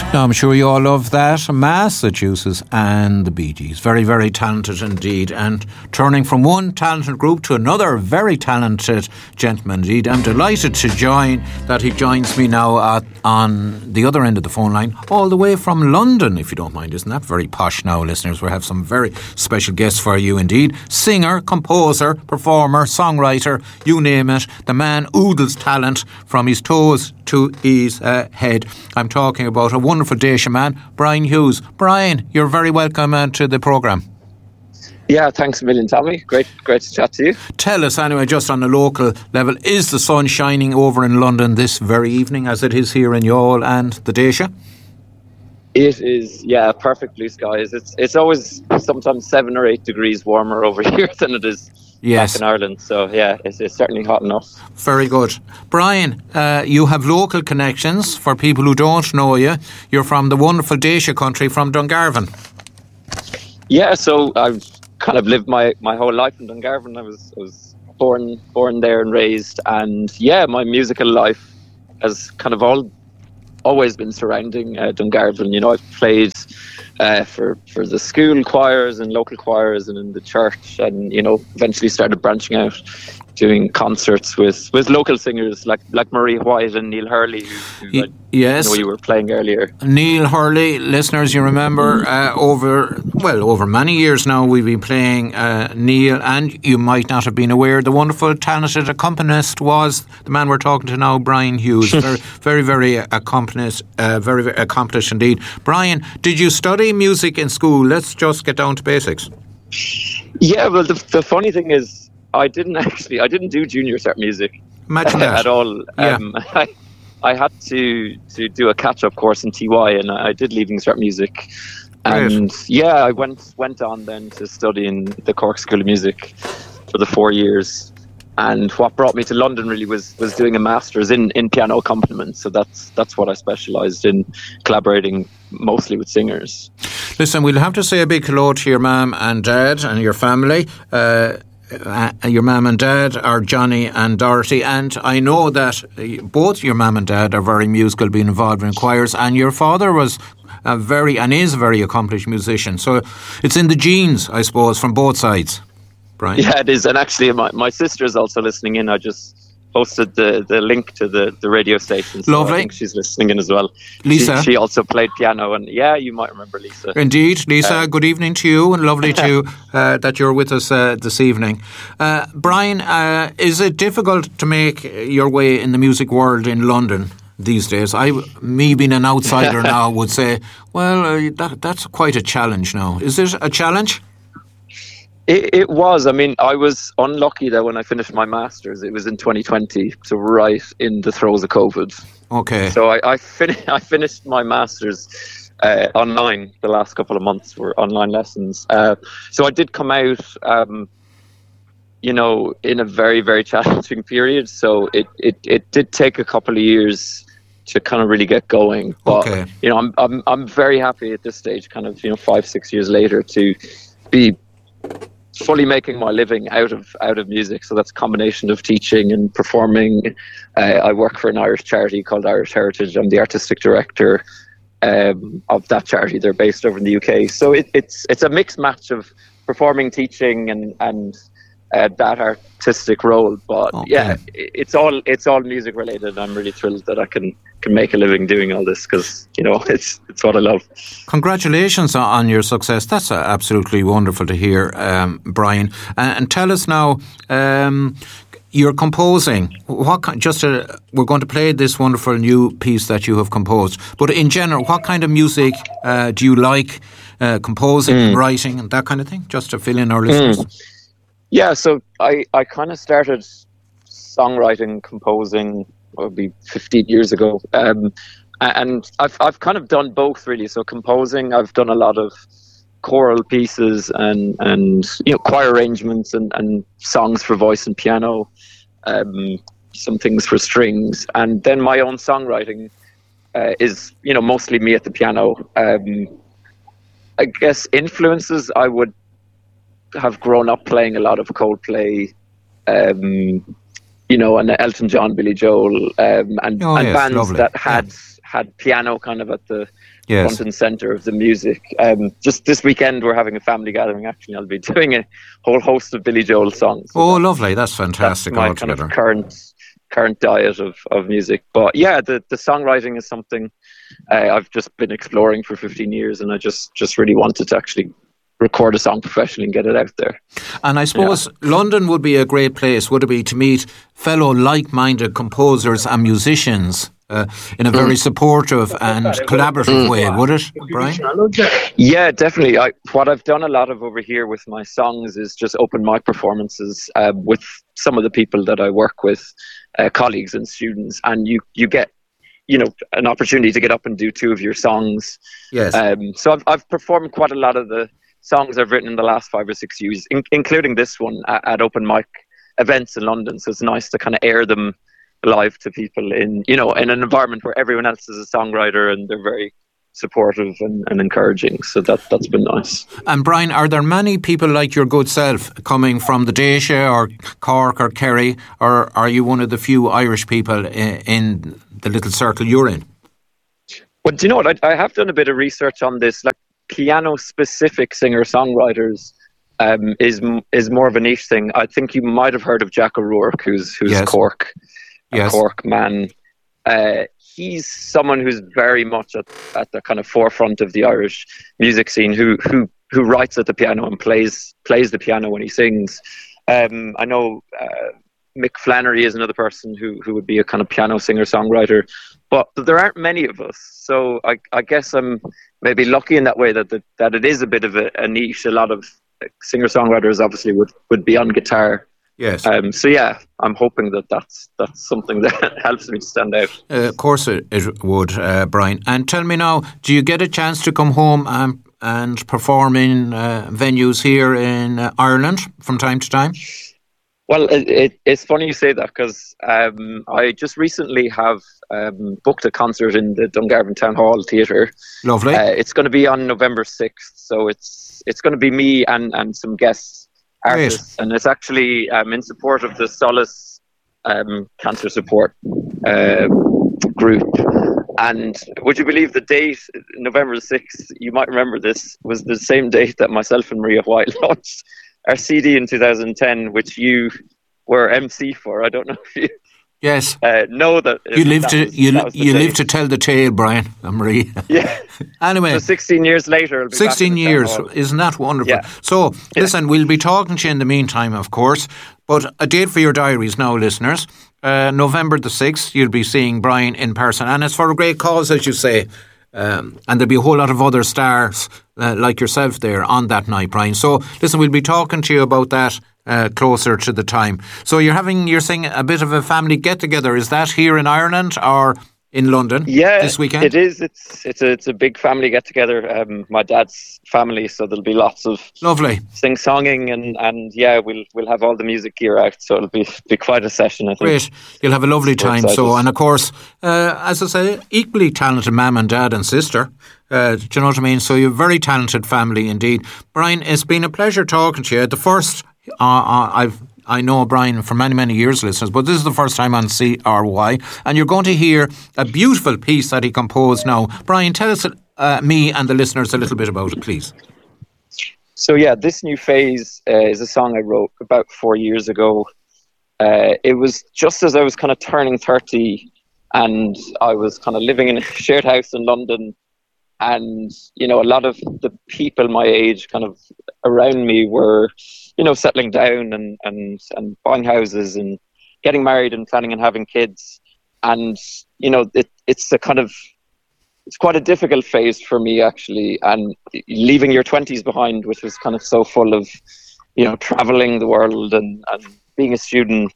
Now, I'm sure you all love that. Massachusetts and the Bee Gees. Very, very talented indeed. And turning from one talented group to another very talented gentleman indeed. I'm delighted to join that he joins me now on the other end of the phone line, all the way from London, if you don't mind. Isn't that very posh now, listeners? We have some very special guests for you indeed. Singer, composer, performer, songwriter, you name it. The man oodles talent from his toes to his head. I'm talking about a wonderful Daoise man, Brian Hughes. Brian, you're very welcome to the programme. Yeah, thanks a million, Tommy. Great to chat to you. Tell us anyway, just on a local level, is the sun shining over in London this very evening as it is here in Youghal and the Daoise? It is, yeah, perfect blue skies. It's always sometimes 7 or 8 degrees warmer over here than it is back in Ireland. So, yeah, it's certainly hot enough. Very good. Brian, you have local connections. For people who don't know you, you're from the wonderful Daoise country, from Dungarvan. Yeah, so I've kind of lived my whole life in Dungarvan. I was born there and raised. And, yeah, my musical life has kind of always been surrounding Dungarvan. You know, I've played for the school choirs and local choirs and in the church, and you know, eventually started branching out, doing concerts with local singers like Marie White and Neil Hurley, who yes, I know you were playing earlier. Neil Hurley, listeners, you remember over many years now we've been playing Neil, and you might not have been aware the wonderful talented accompanist was the man we're talking to now, Brian Hughes. very, very accomplished, very accomplished indeed. Brian, did you study music in school? Let's just get down to basics. Yeah, well, the funny thing is, I didn't do junior cert music. Imagine that. At all. Yeah. I had to do a catch-up course in TY, and I did leaving cert music. And yeah, I went on then to study in the Cork School of Music for the 4 years. And what brought me to London really was doing a master's in piano accompaniment. So that's what I specialised in, collaborating mostly with singers. Listen, we'll have to say a big hello to your mum and dad and your family. Your mum and dad are Johnny and Dorothy, and I know that both your mum and dad are very musical, being involved in choirs, and your father was is a very accomplished musician. So it's in the genes, I suppose, from both sides. Brian? Yeah, it is. And actually, my sister is also listening in. I just posted the link to the radio station. So lovely. I think she's listening in as well. Lisa? She also played piano. And yeah, you might remember Lisa. Indeed. Lisa, good evening to you, and lovely to that you're with us this evening. Brian, is it difficult to make your way in the music world in London these days? Me being an outsider now would say, well, that's quite a challenge now. Is it a challenge? It was. I mean, I was unlucky that when I finished my master's, it was in 2020, so right in the throes of COVID. Okay. So I finished my master's online. The last couple of months were online lessons. So I did come out, in a very, very challenging period. So it did take a couple of years to kind of really get going. But okay. I'm very happy at this stage, kind of 5-6 years later, to be fully making my living out of music. So that's a combination of teaching and performing. I work for an Irish charity called Irish Heritage. I'm the artistic director of that charity. They're based over in the UK. So it's a mixed match of performing, teaching, and that artistic role. But okay. Yeah, it's all music related. I'm really thrilled that I can make a living doing all this, because it's what I love. Congratulations on your success. That's absolutely wonderful to hear, Brian. And tell us now, you're composing. We're going to play this wonderful new piece that you have composed. But in general, what kind of music do you like composing, writing, and that kind of thing? Just to fill in our listeners. Yeah, so I kind of started songwriting, composing, would be 15 years ago, and I've kind of done both really. So composing, I've done a lot of choral pieces and choir arrangements and songs for voice and piano, some things for strings, and then my own songwriting is mostly me at the piano. I guess influences, I would have grown up playing a lot of Coldplay, and Elton John, Billy Joel, and bands lovely. That had piano kind of at the Yes. front and center of the music. Just this weekend, we're having a family gathering. Actually, I'll be doing a whole host of Billy Joel songs. So Lovely! That's fantastic. That's my kind of current diet of music. But yeah, the songwriting is something I've just been exploring for 15 years, and I just really wanted to actually record a song professionally and get it out there. And I suppose London would be a great place, would it be, to meet fellow like-minded composers and musicians in a very supportive and collaborative way, would it, Brian? Yeah, definitely. What I've done a lot of over here with my songs is just open mic performances with some of the people that I work with, colleagues and students, and you get an opportunity to get up and do 2 of your songs. Yes. So I've performed quite a lot of the songs I've written in the last 5 or 6 years, including this one at open mic events in London. So it's nice to kind of air them live to people in an environment where everyone else is a songwriter and they're very supportive and encouraging. So that's been nice. And Brian, are there many people like your good self coming from the Daisha or Cork or Kerry, or are you one of the few Irish people in the little circle you're in? Well, do you know what? I have done a bit of research on this. Like, piano-specific singer-songwriters is more of a niche thing. I think you might have heard of Jack O'Rourke, who's yes. Cork, yes. Cork man. He's someone who's very much at the kind of forefront of the Irish music scene, who writes at the piano and plays the piano when he sings. I know Mick Flannery is another person who would be a kind of piano singer-songwriter, but there aren't many of us. So I guess I'm maybe lucky in that way that it is a bit of a niche. A lot of singer-songwriters obviously would be on guitar. Yes. So yeah, I'm hoping that's something that helps me to stand out. Of course it would, Brian. And tell me now, do you get a chance to come home and perform in venues here in Ireland from time to time? Well, it's funny you say that, because I just recently have booked a concert in the Dungarvan Town Hall Theatre. Lovely. It's going to be on November 6th, so it's going to be me and some guest artists. Great. And it's actually in support of the Solace Cancer Support group. And would you believe the date, November 6th, you might remember this, was the same date that myself and Maria White launched our CD in 2010, which you were MC for. I don't know if you know that. You live to tell the tale, Brian and Marie. Yeah. Anyway, so 16 years later. 16 years, isn't that wonderful? Yeah. So, listen, we'll be talking to you in the meantime, of course. But a date for your diaries now, listeners. November the 6th, you'll be seeing Brian in person, and it's for a great cause, as you say. And there'll be a whole lot of other stars like yourself there on that night, Brian. So, listen, we'll be talking to you about that closer to the time. So you're saying a bit of a family get-together. Is that here in Ireland or in London this weekend? It is. It's a big family get-together. My dad's family, so there'll be lots of lovely sing-songing and yeah, we'll have all the music gear out, so it'll be quite a session, I think. Great. You'll have a lovely time. So, and of course, as I say, equally talented mum and dad and sister. Do you know what I mean? So you're a very talented family indeed. Brian, it's been a pleasure talking to you. The first, I know Brian for many, many years, listeners, but this is the first time on CRY, and you're going to hear a beautiful piece that he composed now. Brian, tell us, me and the listeners, a little bit about it, please. So yeah, This New Phase is a song I wrote about 4 years ago. It was just as I was kind of turning 30, and I was kind of living in a shared house in London. And, a lot of the people my age kind of around me were, settling down and buying houses and getting married and planning on having kids. And, it's quite a difficult phase for me, actually. And leaving your 20s behind, which was kind of so full of, traveling the world and being a student.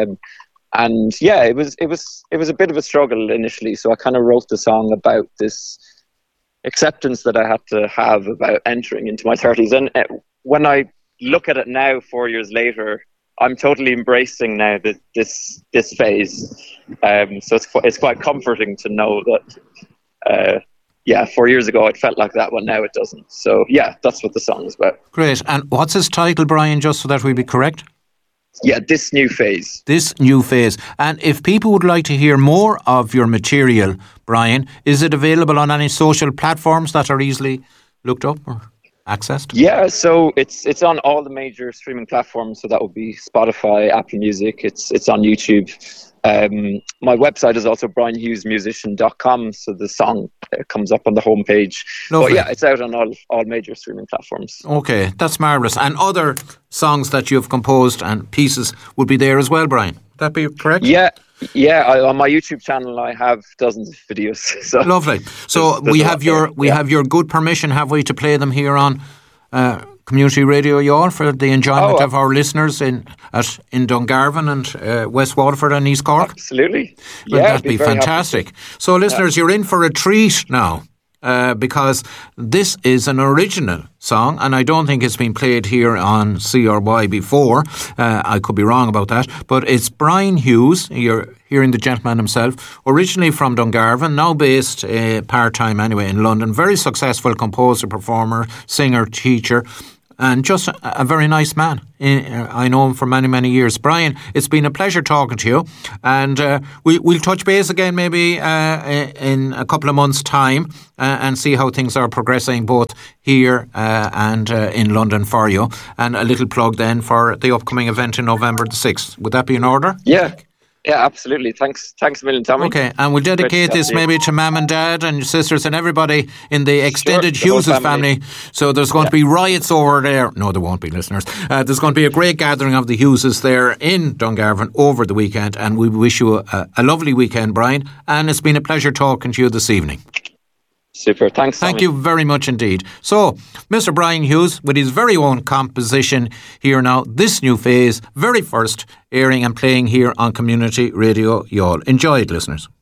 And yeah, it was a bit of a struggle initially. So I kind of wrote the song about this acceptance that I had to have about entering into my 30s. And when I look at it now, 4 years later, I'm totally embracing now this phase. So it's quite comforting to know that 4 years ago it felt like that, but now it doesn't. So yeah, that's what the song is about. Great. And what's his title, Brian, just so that we be correct? Yeah, This New Phase. This New Phase. And if people would like to hear more of your material, Brian, is it available on any social platforms that are easily looked up or accessed? Yeah, so it's on all the major streaming platforms. So that would be Spotify, Apple Music. It's on YouTube. My website is also brianhughesmusician.com, so the song comes up on the homepage. Lovely. But yeah, it's out on all major streaming platforms. Okay, that's marvellous. And other songs that you've composed and pieces would be there as well, Brian. Would that be correct? Yeah. On my YouTube channel, I have dozens of videos. So lovely. So we have your good permission, have we, to play them here on Community Radio Youghal for the enjoyment of our listeners in Dungarvan and West Waterford and East Cork? Absolutely. Well, that'd be fantastic. So, listeners, you're in for a treat now. Because this is an original song, and I don't think it's been played here on CRY before. I could be wrong about that, but it's Brian Hughes. You're hearing the gentleman himself, originally from Dungarvan, now based part-time anyway in London. Very successful composer, performer, singer, teacher, and just a very nice man. I know him for many, many years. Brian, it's been a pleasure talking to you, and we'll touch base again maybe in a couple of months' time and see how things are progressing both here and in London for you. And a little plug then for the upcoming event in November the 6th. Would that be in order? Yeah, absolutely. Thanks a million, Tommy. Okay, and we'll dedicate this maybe to Mum and Dad and your sisters and everybody in the extended Hughes family. So there's going to be riots over there. No, there won't be, listeners. There's going to be a great gathering of the Hugheses there in Dungarvan over the weekend, and we wish you a lovely weekend, Brian. And it's been a pleasure talking to you this evening. Super. Thanks, Tommy. Thank you very much indeed. So, Mr. Brian Hughes, with his very own composition here now, This New Phase, very first airing and playing here on Community Radio Youghal. Enjoy it, listeners.